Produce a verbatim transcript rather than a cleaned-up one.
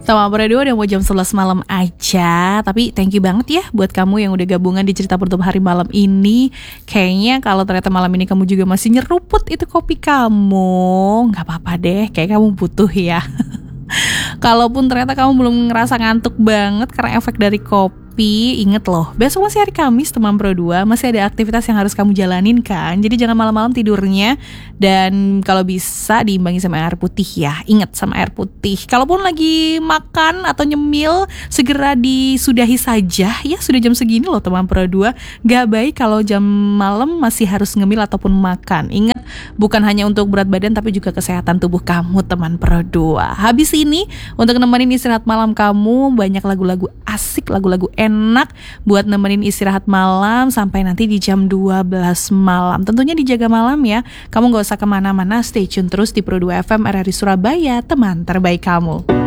Sama berdua udah mau jam sebelas malam aja. Tapi thank you banget ya buat kamu yang udah gabungan di Cerita Penutup Hari malam ini. Kayaknya kalau ternyata malam ini kamu juga masih nyeruput itu kopi kamu, gak apa-apa deh, kayak kamu butuh ya. Kalaupun ternyata kamu belum ngerasa ngantuk banget karena efek dari kopi, inget loh, besok masih hari Kamis teman Pro dua, masih ada aktivitas yang harus kamu jalanin kan. Jadi jangan malam-malam tidurnya. Dan kalau bisa diimbangi sama air putih ya. Ingat sama air putih. Kalaupun lagi makan atau nyemil, segera disudahi saja. Ya sudah jam segini loh teman Pro dua. Gak baik kalau jam malam masih harus ngemil ataupun makan. Ingat, bukan hanya untuk berat badan tapi juga kesehatan tubuh kamu teman Pro dua. Habis ini untuk nemenin istirahat malam kamu, banyak lagu-lagu asik, lagu-lagu enak buat nemenin istirahat malam sampai nanti di jam dua belas malam. Tentunya dijaga malam ya. Kamu gak usah kemana-mana, stay tune terus di Pro dua F M R R I Surabaya, teman terbaik kamu.